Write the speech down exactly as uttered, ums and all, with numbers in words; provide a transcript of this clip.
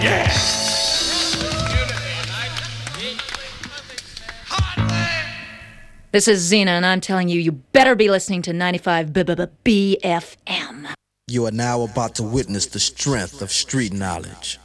This is Zena, and I'm telling you, you better be listening to ninety-five B F M. You are now about to witness the strength of street knowledge.